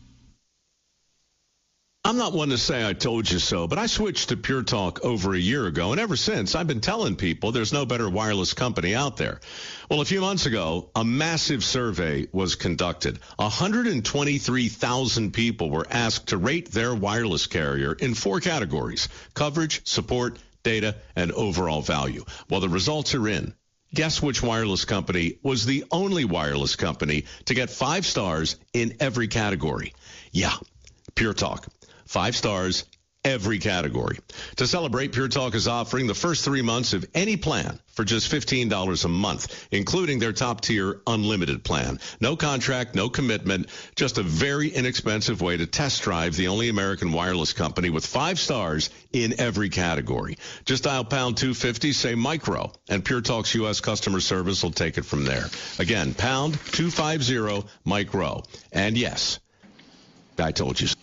I'm not one to say I told you so, but I switched to Pure Talk over a year ago, and ever since I've been telling people there's no better wireless company out there. Well, a few months ago, a massive survey was conducted. one hundred twenty-three thousand people were asked to rate their wireless carrier in four categories: coverage, support, data, and overall value. Well, the results are in. Guess which wireless company was the only wireless company to get five stars in every category? Yeah, Pure Talk. Five stars, every category. To celebrate, Pure Talk is offering the first three months of any plan for just fifteen dollars a month, including their top-tier unlimited plan. No contract, no commitment, just a very inexpensive way to test drive the only American wireless company with five stars in every category. Just dial pound two fifty, say micro, and Pure Talk's U S customer service will take it from there. Again, pound two fifty, micro. And yes, I told you.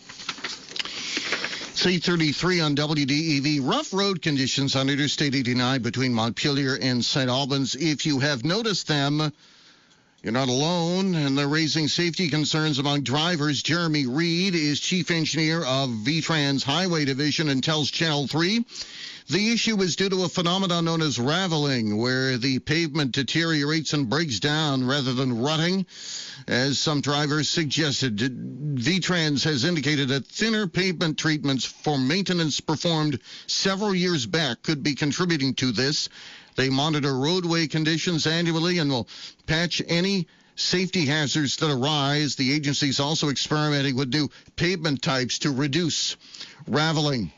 C thirty-three on W D E V. Rough road conditions on Interstate eighty-nine between Montpelier and Saint Albans. If you have noticed them, you're not alone, and they're raising safety concerns among drivers. Jeremy Reed is chief engineer of V-Trans Highway Division and tells Channel three the issue is due to a phenomenon known as raveling, where the pavement deteriorates and breaks down rather than rutting. As some drivers suggested, V-Trans has indicated that thinner pavement treatments for maintenance performed several years back could be contributing to this. They monitor roadway conditions annually and will patch any safety hazards that arise. The agency is also experimenting with new pavement types to reduce raveling.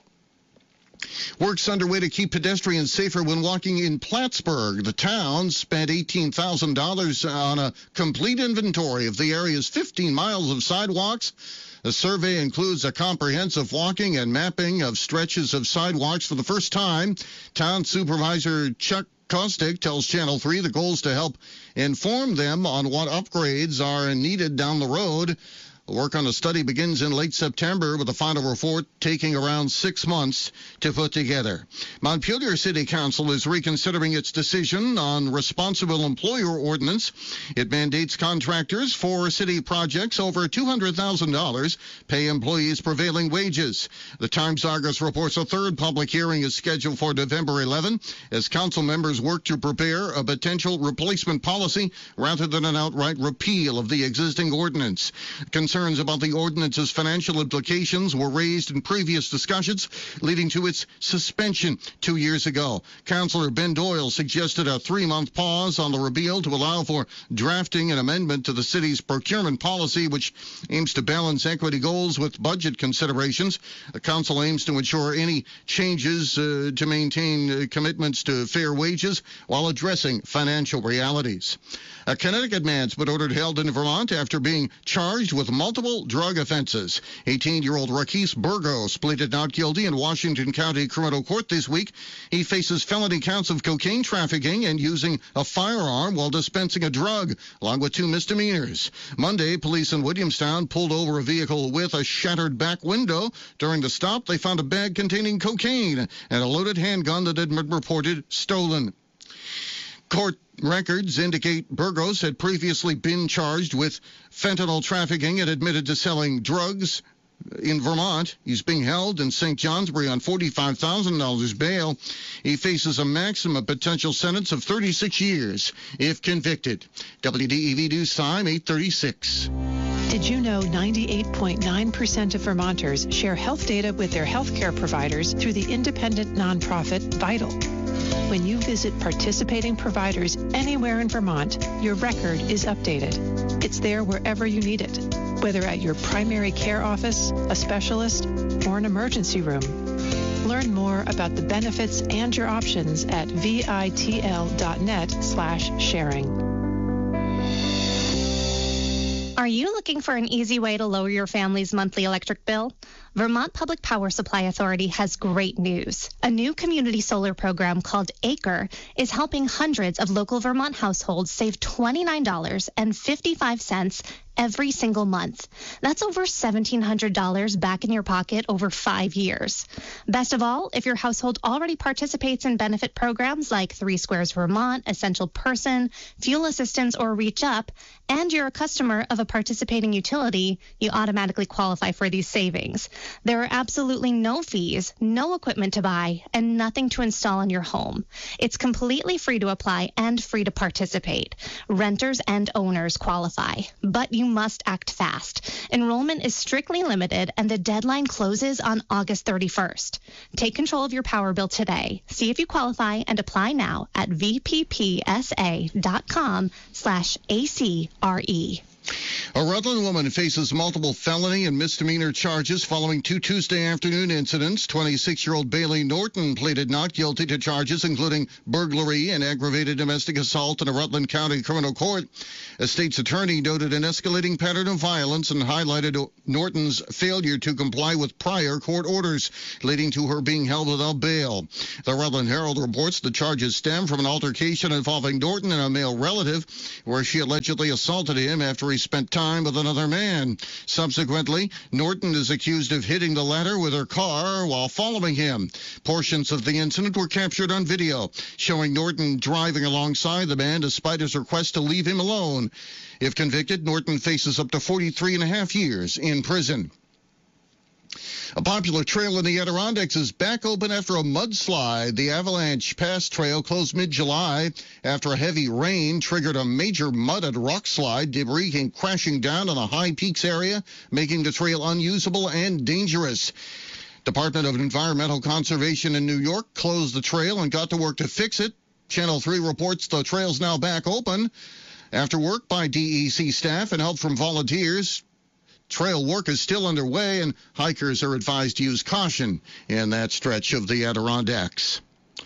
Works underway to keep pedestrians safer when walking in Plattsburgh. The town spent eighteen thousand dollars on a complete inventory of the area's fifteen miles of sidewalks. The survey includes a comprehensive walking and mapping of stretches of sidewalks for the first time. Town Supervisor Chuck Kostick tells Channel three the goal is to help inform them on what upgrades are needed down the road. Work on the study begins in late September, with the final report taking around six months to put together. Montpelier City Council is reconsidering its decision on responsible employer ordinance. It mandates contractors for city projects over two hundred thousand dollars pay employees prevailing wages. The Times-Argus reports a third public hearing is scheduled for November eleventh as council members work to prepare a potential replacement policy rather than an outright repeal of the existing ordinance. Concerns about the ordinance's financial implications were raised in previous discussions, leading to its suspension two years ago. Councillor Ben Doyle suggested a three-month pause on the repeal to allow for drafting an amendment to the city's procurement policy, which aims to balance equity goals with budget considerations. The council aims to ensure any changes uh, to maintain uh, commitments to fair wages while addressing financial realities. A Connecticut man's been ordered held in Vermont after being charged with multiple drug offenses. eighteen-year-old Rakis Burgos pleaded not guilty in Washington County Criminal Court this week. He faces felony counts of cocaine trafficking and using a firearm while dispensing a drug, along with two misdemeanors. Monday, police in Williamstown pulled over a vehicle with a shattered back window. During the stop, they found a bag containing cocaine and a loaded handgun that had been reported stolen. Court records indicate Burgos had previously been charged with fentanyl trafficking and admitted to selling drugs in Vermont. He's being held in Saint Johnsbury on forty-five thousand dollars bail. He faces a maximum potential sentence of thirty-six years if convicted. W D E V News Time, eight thirty-six. Did you know ninety-eight point nine percent of Vermonters share health data with their healthcare providers through the independent nonprofit Vital? When you visit participating providers anywhere in Vermont, your record is updated. It's there wherever you need it, whether at your primary care office, a specialist, or an emergency room. Learn more about the benefits and your options at vitl.net slash sharing. Are you looking for an easy way to lower your family's monthly electric bill? Vermont Public Power Supply Authority has great news. A new community solar program called Acre is helping hundreds of local Vermont households save twenty-nine dollars and fifty-five cents every single month. That's over seventeen hundred dollars back in your pocket over five years. Best of all, if your household already participates in benefit programs like Three Squares Vermont, Essential Person, Fuel Assistance, or Reach Up, and you're a customer of a participating utility, you automatically qualify for these savings. There are absolutely no fees, no equipment to buy, and nothing to install in your home. It's completely free to apply and free to participate. Renters and owners qualify, but you must act fast. Enrollment is strictly limited, and the deadline closes on August thirty-first. Take control of your power bill today. See if you qualify and apply now at vppsa.com slash ACRE. A Rutland woman faces multiple felony and misdemeanor charges following two Tuesday afternoon incidents. twenty-six-year-old Bailey Norton pleaded not guilty to charges including burglary and aggravated domestic assault in a Rutland County criminal court. A state's attorney noted an escalating pattern of violence and highlighted Norton's failure to comply with prior court orders, leading to her being held without bail. The Rutland Herald reports the charges stem from an altercation involving Norton and a male relative, where she allegedly assaulted him after he spent time with another man. Subsequently, Norton is accused of hitting the latter with her car while following him. Portions of the incident were captured on video, showing Norton driving alongside the man despite his request to leave him alone. If convicted, Norton faces up to forty-three and a half years in prison. A popular trail in the Adirondacks is back open after a mudslide. The Avalanche Pass Trail closed mid-July after a heavy rain triggered a major mud and rock slide. Debris came crashing down on the High Peaks area, making the trail unusable and dangerous. Department of Environmental Conservation in New York closed the trail and got to work to fix it. Channel three reports the trail's now back open after work by D E C staff and help from volunteers. Trail work is still underway, and hikers are advised to use caution in that stretch of the Adirondacks.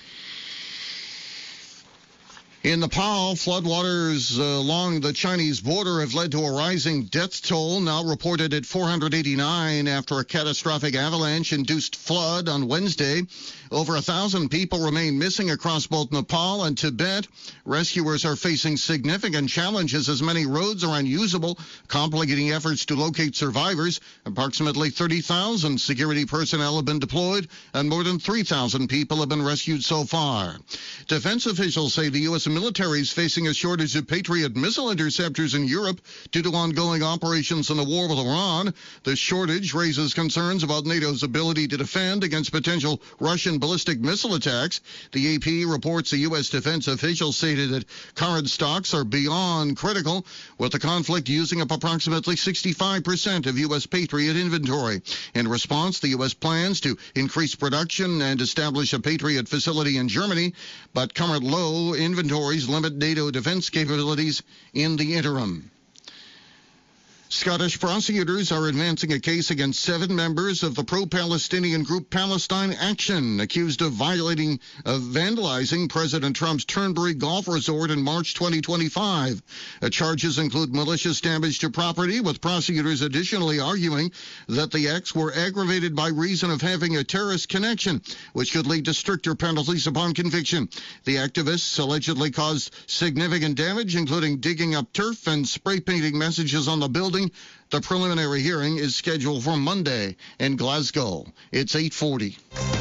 In Nepal, floodwaters along the Chinese border have led to a rising death toll, now reported at four hundred eighty-nine after a catastrophic avalanche-induced flood on Wednesday. Over a thousand people remain missing across both Nepal and Tibet. Rescuers are facing significant challenges as many roads are unusable, complicating efforts to locate survivors. Approximately thirty thousand security personnel have been deployed, and more than three thousand people have been rescued so far. Defense officials say the U S military is facing a shortage of Patriot missile interceptors in Europe due to ongoing operations in the war with Iran. The shortage raises concerns about NATO's ability to defend against potential Russian ballistic missile attacks. The A P reports a U S defense official stated that current stocks are beyond critical, with the conflict using up approximately sixty-five percent of U S Patriot inventory. In response, the U S plans to increase production and establish a Patriot facility in Germany, but current low inventories limit NATO defense capabilities in the interim. Scottish prosecutors are advancing a case against seven members of the pro-Palestinian group Palestine Action, accused of violating, of vandalizing President Trump's Turnberry Golf Resort in March twenty twenty-five. The charges include malicious damage to property, with prosecutors additionally arguing that the acts were aggravated by reason of having a terrorist connection, which could lead to stricter penalties upon conviction. The activists allegedly caused significant damage, including digging up turf and spray painting messages on the building. The preliminary hearing is scheduled for Monday in Glasgow. It's eight forty.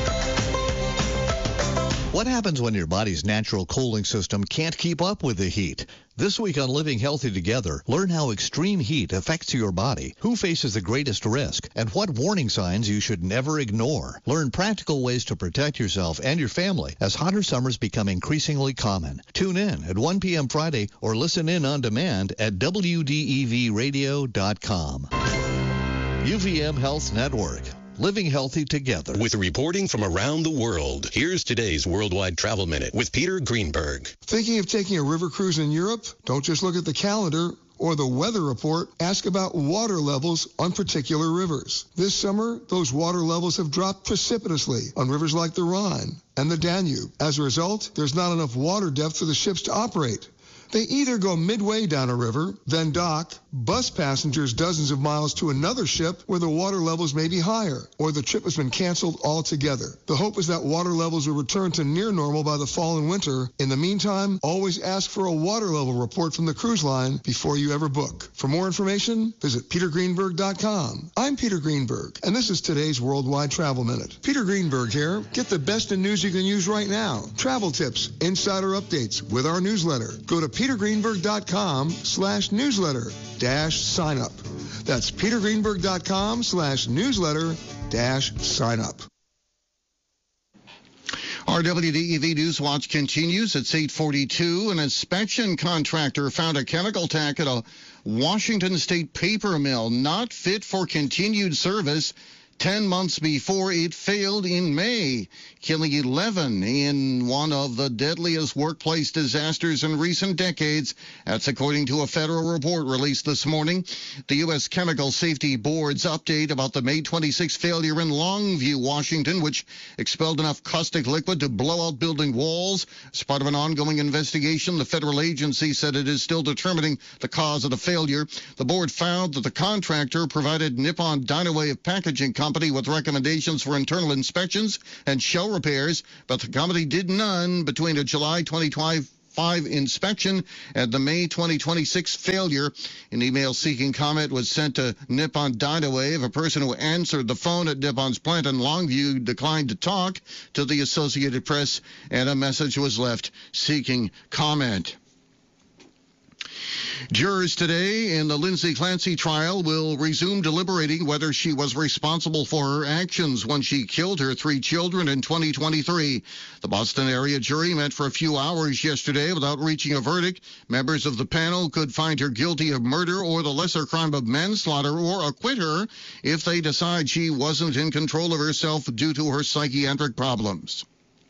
What happens when your body's natural cooling system can't keep up with the heat? This week on Living Healthy Together, learn how extreme heat affects your body, who faces the greatest risk, and what warning signs you should never ignore. Learn practical ways to protect yourself and your family as hotter summers become increasingly common. Tune in at one p.m. Friday or listen in on demand at W D E V radio dot com. U V M Health Network. Living healthy together. With reporting from around the world, here's today's Worldwide Travel Minute with Peter Greenberg. Thinking of taking a river cruise in Europe? Don't just look at the calendar or the weather report. Ask about water levels on particular rivers. This summer, those water levels have dropped precipitously on rivers like the Rhine and the Danube. As a result, there's not enough water depth for the ships to operate. They either go midway down a river, then dock, bus passengers dozens of miles to another ship where the water levels may be higher, or the trip has been canceled altogether. The hope is that water levels will return to near normal by the fall and winter. In the meantime, always ask for a water level report from the cruise line before you ever book. For more information, visit peter greenberg dot com. I'm Peter Greenberg, and this is today's Worldwide Travel Minute. Peter Greenberg here. Get the best in news you can use right now. Travel tips, insider updates with our newsletter. Go to peter greenberg dot com slash newsletter dash sign up. That's peter greenberg dot com slash newsletter dash sign up. Our W D E V News Watch continues. It's eight forty-two. An inspection contractor found a chemical tank at a Washington State paper mill not fit for continued service ten months before it failed in May, killing eleven in one of the deadliest workplace disasters in recent decades. That's according to a federal report released this morning. The U S Chemical Safety Board's update about the May twenty-sixth failure in Longview, Washington, which expelled enough caustic liquid to blow out building walls. As part of an ongoing investigation, the federal agency said it is still determining the cause of the failure. The board found that the contractor provided Nippon Dynawave Packaging Company with recommendations for internal inspections and shell repairs, but the company did none between a July twenty twenty-five inspection and the May twenty twenty-six failure. An email seeking comment was sent to Nippon Dynawave. A person who answered the phone at Nippon's plant in Longview declined to talk to the Associated Press, and a message was left seeking comment. Jurors today in the Lindsay Clancy trial will resume deliberating whether she was responsible for her actions when she killed her three children in twenty twenty-three. The Boston area jury met for a few hours yesterday without reaching a verdict. Members of the panel could find her guilty of murder or the lesser crime of manslaughter or acquit her if they decide she wasn't in control of herself due to her psychiatric problems.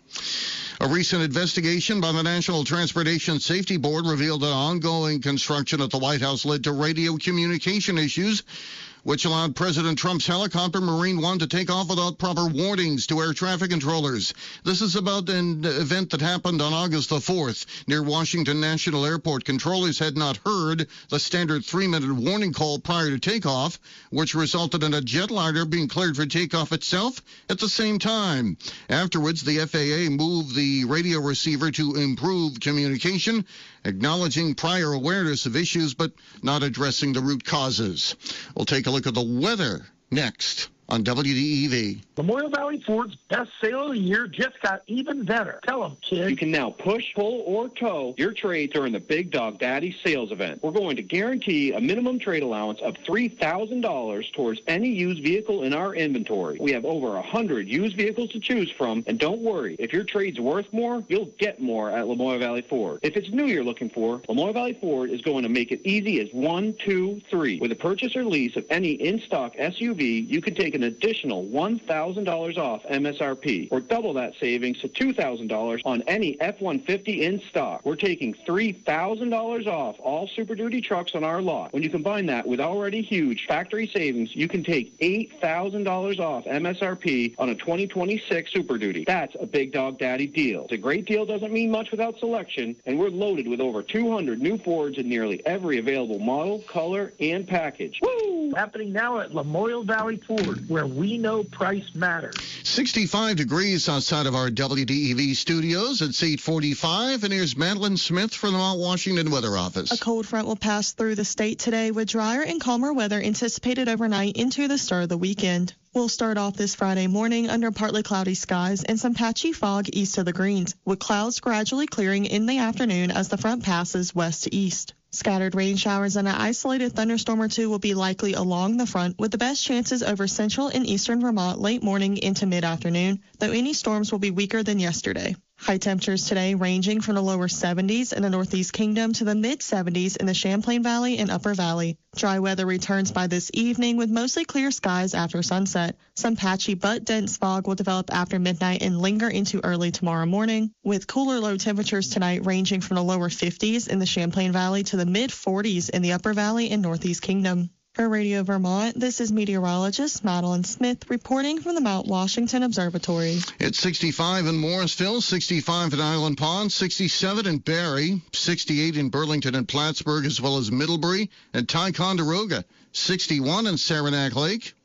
A recent investigation by the National Transportation Safety Board revealed that ongoing construction at the White House led to radio communication issues, which allowed President Trump's helicopter Marine One to take off without proper warnings to air traffic controllers. This is about an event that happened on August the fourth near Washington National Airport. Controllers had not heard the standard three-minute warning call prior to takeoff, which resulted in a jetliner being cleared for takeoff itself at the same time. Afterwards, the F A A moved the radio receiver to improve communication, acknowledging prior awareness of issues but not addressing the root causes. We'll take a look at the weather next on W D E V. Memorial Valley Ford's best sale of the year just got even better. Tell them, kid. You can now push, pull, or tow your trade during the Big Dog Daddy sales event. We're going to guarantee a minimum trade allowance of three thousand dollars towards any used vehicle in our inventory. We have over one hundred used vehicles to choose from, and don't worry, if your trade's worth more, you'll get more at Lamoille Valley Ford. If it's new you're looking for, Lamoille Valley Ford is going to make it easy as one, two, three. With a purchase or lease of any in-stock S U V, you can take an additional one thousand dollars off M S R P, or double that savings to two thousand dollars on any F one fifty in stock. We're taking three thousand dollars off all Super Duty trucks on our lot. When you combine that with already huge factory savings, you can take eight thousand dollars off M S R P on a twenty twenty-six Super Duty. That's a Big Dog Daddy deal. It's a great deal, doesn't mean much without selection, and we're loaded with over two hundred new Fords in nearly every available model, color, and package. Woo! Happening now at Lamoille Valley Ford, where we know price matters. sixty-five degrees outside of our W D E V studios. It's eight forty-five, and here's Madeline Smith from the Mount Washington Weather Office. A cold front will pass through the state today with drier and calmer weather anticipated overnight into the start of the weekend. We'll start off this Friday morning under partly cloudy skies and some patchy fog east of the Greens, with clouds gradually clearing in the afternoon as the front passes west to east. Scattered rain showers and an isolated thunderstorm or two will be likely along the front, with the best chances over central and eastern Vermont late morning into mid-afternoon, though any storms will be weaker than yesterday. High temperatures today ranging from the lower seventies in the Northeast Kingdom to the mid-seventies in the Champlain Valley and Upper Valley. Dry weather returns by this evening with mostly clear skies after sunset. Some patchy but dense fog will develop after midnight and linger into early tomorrow morning, with cooler low temperatures tonight ranging from the lower fifties in the Champlain Valley to the mid-forties in the Upper Valley and Northeast Kingdom. For Radio Vermont, this is meteorologist Madeline Smith reporting from the Mount Washington Observatory. It's sixty-five in Morrisville, sixty-five in Island Pond, sixty-seven in Barrie, sixty-eight in Burlington and Plattsburgh, as well as Middlebury and Ticonderoga, sixty-one in Saranac Lake.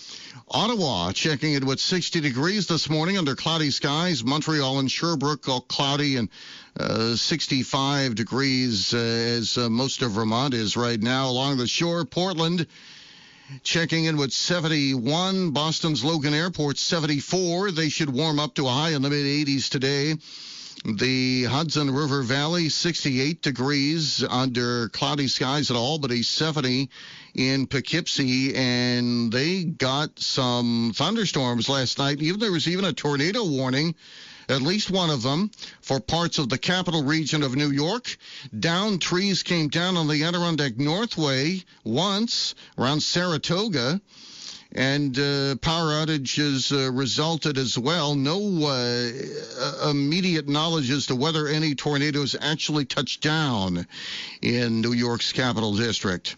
Ottawa checking in with sixty degrees this morning under cloudy skies. Montreal and Sherbrooke all cloudy and uh, sixty-five degrees uh, as uh, most of Vermont is right now along the shore. Portland checking in with seventy-one. Boston's Logan Airport seventy-four. They should warm up to a high in the mid-eighties today. The Hudson River Valley, sixty-eight degrees under cloudy skies at Albany, seventy in Poughkeepsie, and they got some thunderstorms last night. Even there was even a tornado warning at least one of them, for parts of the capital region of New York. Downed trees came down on the Adirondack Northway once around Saratoga. And uh, power outages uh, resulted as well. No uh, immediate knowledge as to whether any tornadoes actually touched down in New York's capital district.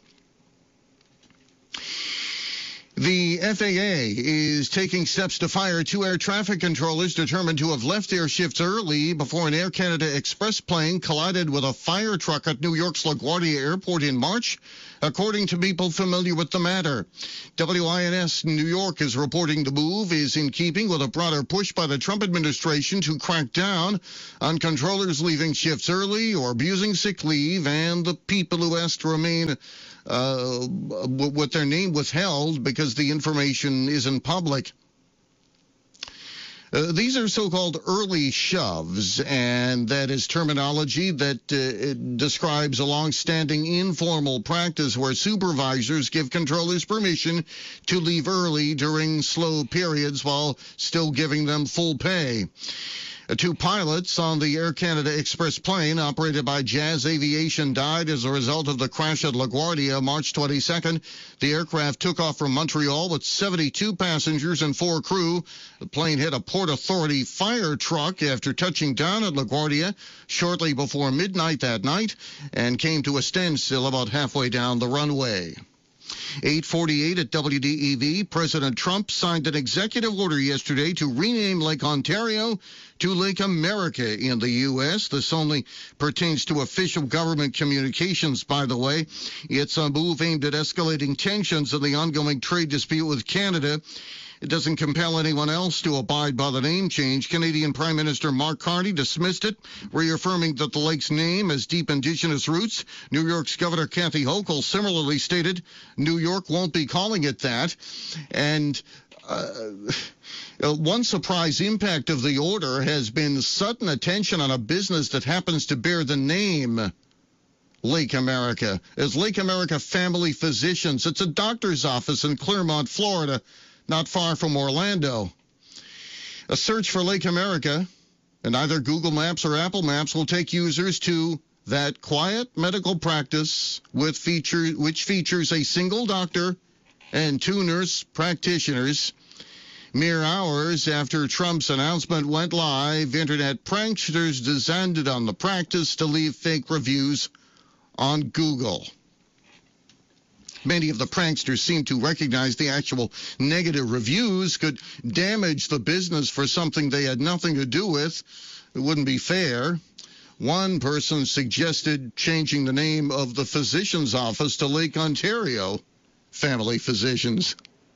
The F A A is taking steps to fire two air traffic controllers determined to have left their shifts early before an Air Canada Express plane collided with a fire truck at New York's LaGuardia Airport in March, according to people familiar with the matter. W I N S New York is reporting the move is in keeping with a broader push by the Trump administration to crack down on controllers leaving shifts early or abusing sick leave and the people who asked to remain uh, with their name withheld because the information isn't public. Uh, these are so-called early shoves, and that is terminology that uh, describes a long-standing informal practice where supervisors give controllers permission to leave early during slow periods while still giving them full pay. Uh, two pilots on the Air Canada Express plane operated by Jazz Aviation died as a result of the crash at LaGuardia March twenty-second. The aircraft took off from Montreal with seventy-two passengers and four crew. The plane hit a Port Authority fire truck after touching down at LaGuardia shortly before midnight that night and came to a standstill about halfway down the runway. eight forty-eight at W D E V, President Trump signed an executive order yesterday to rename Lake Ontario to Lake America in the U S. This only pertains to official government communications, by the way. It's a move aimed at escalating tensions in the ongoing trade dispute with Canada. It doesn't compel anyone else to abide by the name change. Canadian Prime Minister Mark Carney dismissed it, reaffirming that the lake's name has deep Indigenous roots. New York's Governor Kathy Hochul similarly stated New York won't be calling it that. And uh, one surprise impact of the order has been sudden attention on a business that happens to bear the name Lake America. As Lake America Family Physicians, it's a doctor's office in Clermont, Florida, not far from Orlando. A search for Lake America in either Google Maps or Apple Maps will take users to that quiet medical practice with feature, which features a single doctor and two nurse practitioners. Mere hours after Trump's announcement went live, internet pranksters descended on the practice to leave fake reviews on Google. Many of the pranksters seem to recognize the actual negative reviews could damage the business for something they had nothing to do with. It wouldn't be fair. One person suggested changing the name of the physician's office to Lake Ontario Family Physicians.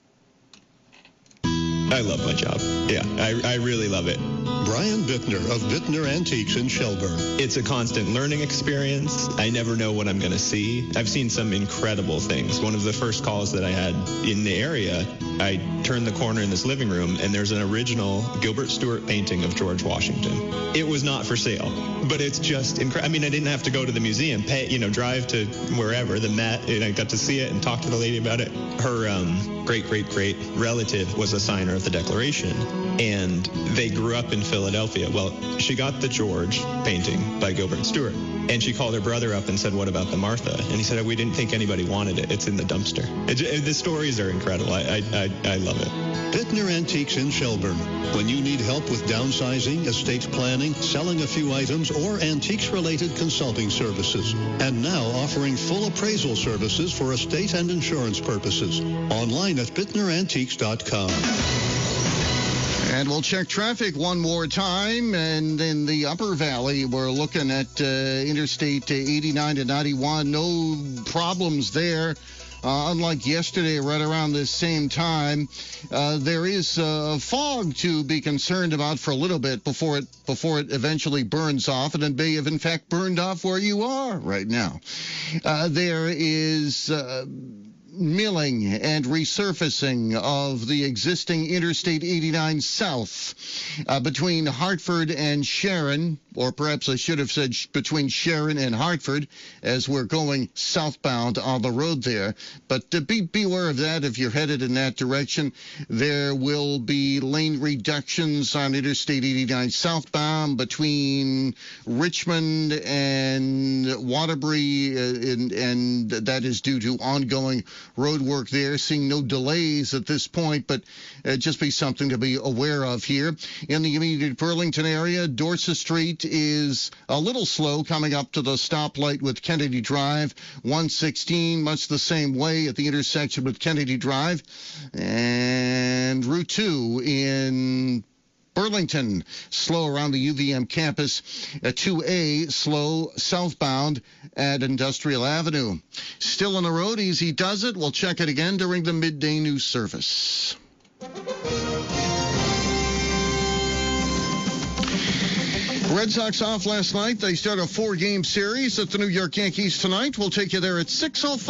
I love my job. Yeah, I, I really love it. Brian Bittner of Bittner Antiques in Shelburne. It's a constant learning experience. I never know what I'm going to see. I've seen some incredible things. One of the first calls that I had in the area, I turned the corner in this living room, and there's an original Gilbert Stuart painting of George Washington. It was not for sale, but it's just incredible. I mean, I didn't have to go to the museum, pay, you know, drive to wherever, the Met, and I got to see it and talk to the lady about it. Her um, great-great-great relative was a signer of the Declaration, and they grew up in Philadelphia. Well, she got the George painting by Gilbert Stuart, and she called her brother up and said, "What about the Martha?" And he said, "We didn't think anybody wanted it. It's in the dumpster." It, it, the stories are incredible. I, I, I, I love it. Bittner Antiques in Shelburne. When you need help with downsizing, estate planning, selling a few items, or antiques-related consulting services. And now offering full appraisal services for estate and insurance purposes. Online at bittner antiques dot com. And we'll check traffic one more time. And in the Upper Valley, we're looking at uh, Interstate eighty-nine to ninety-one. No problems there. Uh, unlike yesterday, right around this same time, uh, there is uh, fog to be concerned about for a little bit before it before it eventually burns off, and it may have in fact burned off where you are right now. Uh, there is. Uh, milling and resurfacing of the existing Interstate eighty-nine South uh, between Hartford and Sharon, or perhaps I should have said sh- between Sharon and Hartford, as we're going southbound on the road there. But uh, be beware of that if you're headed in that direction. There will be lane reductions on Interstate eighty-nine southbound between Richmond and Waterbury, uh, and, and that is due to ongoing road work there. Seeing no delays at this point, but uh, just be something to be aware of here. In the immediate Burlington area, Dorset Street is a little slow coming up to the stoplight with Kennedy Drive. one sixteen, much the same way at the intersection with Kennedy Drive. And Route two in Burlington, slow around the U V M campus. A two A, slow southbound at Industrial Avenue. Still on the road, easy does it. We'll check it again during the midday news service. Red Sox off last night. They start a four-game series at the New York Yankees tonight. We'll take you there at six oh five.